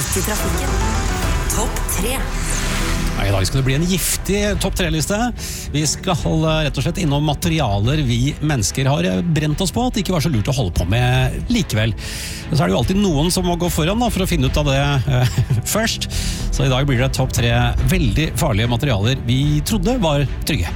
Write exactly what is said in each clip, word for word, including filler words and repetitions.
Midt i trafikken. Topp tre. I dag skal det bli en giftig topp tre-liste. Vi skal rett og slett innom materialer vi mennesker har brent oss på at det ikke var så lurt å holde på med likevel. Så er det jo alltid noen som må gå foran da, for å finne ut av det uh, først. Så i dag blir det topp tre veldig farlige materialer vi trodde var trygge.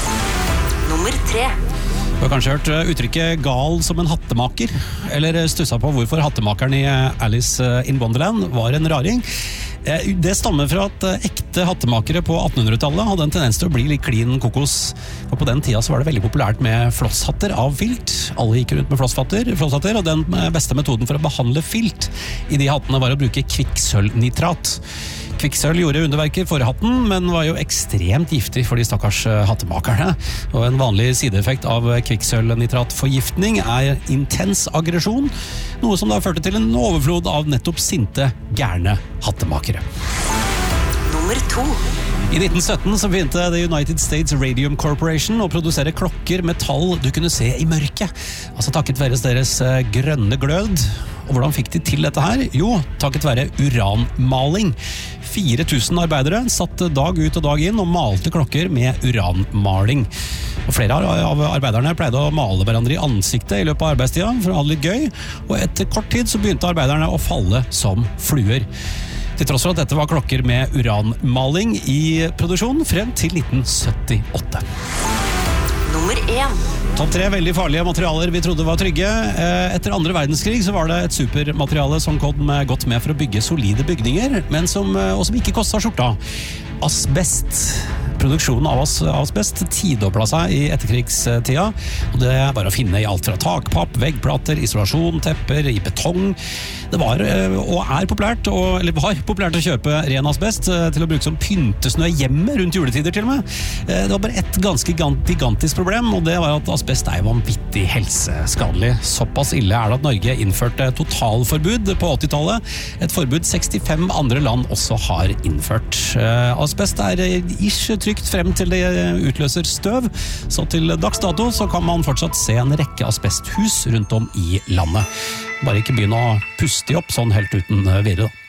Nummer tre. Du har kanskje hørt uttrykket gal som en hattemaker, eller stusset på hvorfor hattemakeren i Alice in Wonderland var en raring. Det stammer fra at ekte hattemakere på attenhundretallet hadde en tendens til å bli litt klin kokos. For på den tida så var det veldig populært med flosshatter av filt. Alle gikk rundt med flosshatter, flosshatter, og den beste metoden for å behandle filt i de hattene var å bruke kvikksølvnitrat. Kvikksølv gjorde underverker for hatten, men var jo ekstremt giftig for de stakkars hattemakerne. Og en vanlig sideeffekt av kvikksølvnitratforgiftning er intens aggresjon, noe som da førte til en overflod av nettopp sinte, gærne hattemakere. Nummer to. I nitten sytten så begynte The United States Radium Corporation å produsere klokker med tall du kunne se i mørket. Altså takket være deres grønne glød. Og hvordan fikk de til dette her? Jo, takket være uranmaling. fire tusen arbeidere satt dag ut og dag inn og malte klokker med uranmaling. Og flere av arbeiderne pleide å male hverandre i ansiktet i løpet av arbeidstida for å ha det litt gøy, og etter kort tid så begynte arbeiderne å falle som fluer. Til tross for at dette var klokker med uranmaling i produksjon frem til nitten syttiåtte. Nummer én. Topp tre veldig farlige materialer vi trodde var trygge. Etter andre verdenskrig så var det et supermateriale som kom godt med for å bygge solide bygninger, men som, og som ikke kostet skjorta. Asbest. Produksjonen av asbest tidoblet seg i etterkrigstida, og det er bare å finne i alt fra takpapp, veggplater, isolasjon, tepper, i betong. Det var og er populært, og, eller var populært å kjøpe ren asbest til å bruke som pyntesnø hjemme rundt juletider til og med. Det var bare et ganske gigantisk problem, og det var at asbest er vanvittig helseskadelig. Såpass ille er det at Norge innførte totalforbud på åttitallet, et forbud sekstifem andre land også har innført. Asbest er ish trygt frem til det utløser støv, så til dags dato så kan man fortsatt se en rekke asbesthus rundt om i landet. Bare ikke begynne å puste opp sånn helt uten videre da.